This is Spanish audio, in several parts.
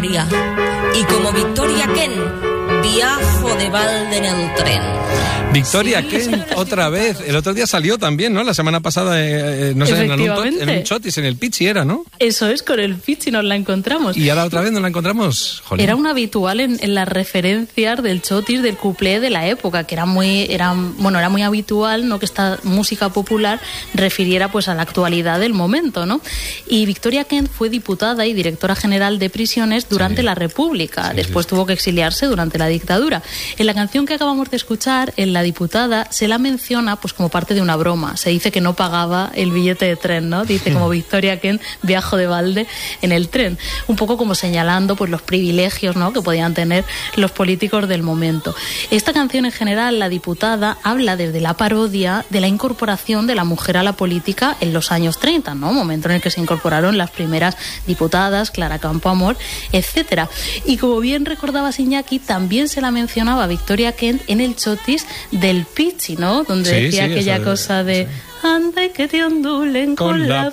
Y como Victoria Kent, viajo de balde en el tren. Victoria Kent, otra vez. El otro día salió también, ¿no? La semana pasada, no sé, en un chotis, en el Pichi era, ¿no? Eso es, con el Pichi nos la encontramos. ¿Y ahora otra vez nos la encontramos? Jolín. Era una habitual en las referencias del chotis, del cuplé de la época, que era muy habitual, ¿no? Que esta música popular refiriera pues a la actualidad del momento, ¿no? Y Victoria Kent fue diputada y directora general de prisiones durante la República. Después tuvo que exiliarse durante la dictadura. En la canción que acabamos de escuchar, en la diputada se la menciona pues como parte de una broma. Se dice que no pagaba el billete de tren, ¿no? Dice como Victoria Kent, viajo de balde en el tren. Un poco como señalando pues los privilegios, ¿no? Que podían tener los políticos del momento. Esta canción en general, la diputada, habla desde la parodia de la incorporación de la mujer a la política en los años 30, ¿no? Momento en el que se incorporaron las primeras diputadas, Clara Campoamor, etcétera. Y como bien recordaba Iñaki, también se la mencionaba Victoria Kent en el chotis del Pichi, ¿no? Donde decía aquella cosa de... Anda y que te ondulen con la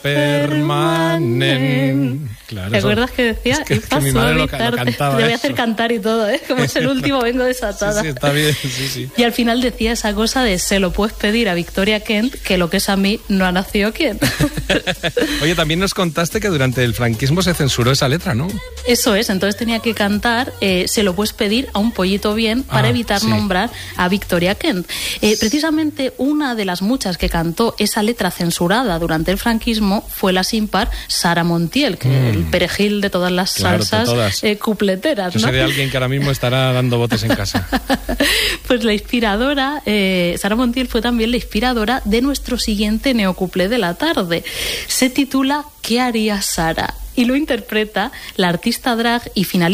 permanente. Claro, ¿Te acuerdas que decía? Es que mi madre lo cantaba. Te voy a hacer cantar y todo, ¿eh? Como es el último, vengo desatada. Sí, está bien, sí. Y al final decía esa cosa de se lo puedes pedir a Victoria Kent, que lo que es a mí no ha nacido quien. Oye, también nos contaste que durante el franquismo se censuró esa letra, ¿no? Eso es, entonces tenía que cantar se lo puedes pedir a un pollito bien para evitar nombrar a Victoria Kent. Precisamente una de las muchas que cantó esa letra censurada durante el franquismo fue la sin par Sara Montiel, que el perejil de todas las salsas cupleteras, ¿no? Yo sé de alguien que ahora mismo estará dando botes en casa. Pues la inspiradora, Sara Montiel fue también la inspiradora de nuestro siguiente neocuplé de la tarde. Se titula ¿Qué haría Sara? Y lo interpreta la artista drag y finalista